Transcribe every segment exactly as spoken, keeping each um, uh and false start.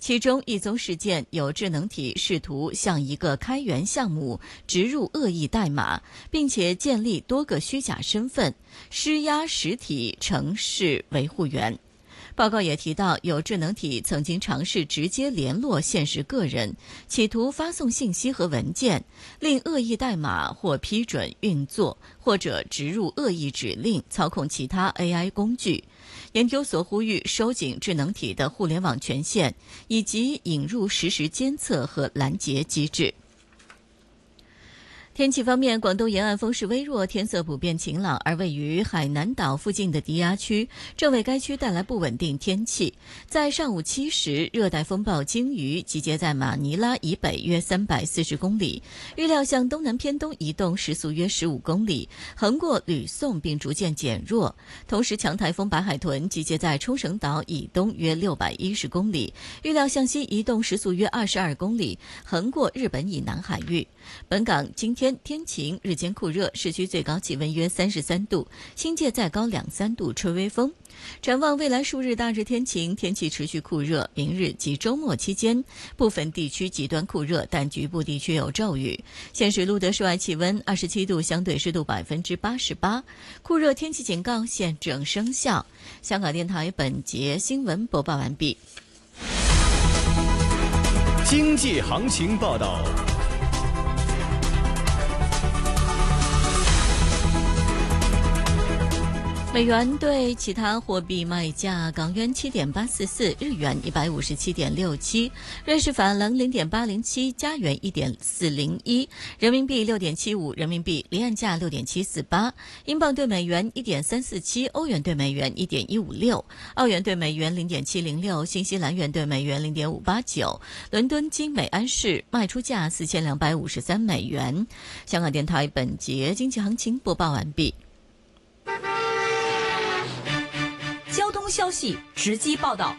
其中一宗事件有智能体试图向一个开源项目植入恶意代码，并且建立多个虚假身份，施压实体程式维护员。报告也提到，有智能体曾经尝试直接联络现实个人，企图发送信息和文件，令恶意代码或批准运作，或者植入恶意指令，操控其他 A I 工具。研究所呼吁收紧智能体的互联网权限，以及引入实时监测和拦截机制。天气方面，广东沿岸风势微弱，天色普遍晴朗，而位于海南岛附近的低压区正为该区带来不稳定天气。在上午七时，热带风暴鲸鱼集结在马尼拉以北约三百四十公里，预料向东南偏东移动，时速约十五公里，横过吕宋并逐渐减弱。同时，强台风白海豚集结在冲绳岛以东约六百一十公里，预料向西移动，时速约二十二公里，横过日本以南海域。本港今天天晴，日间酷热，市区最高气温约三十三度，新界再高两三度，吹微风。展望未来数日大致天晴，天气持续酷热，明日及周末期间部分地区极端酷热，但局部地区有骤雨。现时录得室外气温二十七度，相对湿度百分之八十八，酷热天气警告现正生效。香港电台本节新闻播报完毕。 经济行情报道。 美元对其他货币卖价：港元七点八四四，日元一百五十七点六七，瑞士法郎零点八零七，加元一点四零一，人民币六点七五，人民币离岸价六点七四八，英镑对美元一点三四七，欧元对美元一点一五六，澳元对美元零点七零六，新西兰元对美元零点五八九。伦敦金每安士卖出价四千两百五十三美元。香港电台本节经济行情播报完毕。 交通消息直击报道。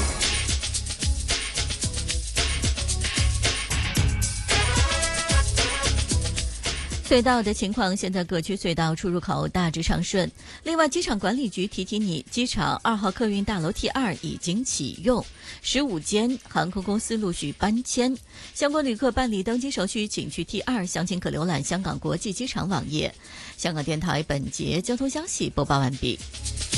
隧道的情况，现在各区隧道出入口大致畅顺。另外，机场管理局提提你，机场二号客运大楼 T 二已经启用，十五间航空公司陆续搬迁。相关旅客办理登机手续，请去 T 二，详情可浏览香港国际机场网页。香港电台本节交通消息播报完毕。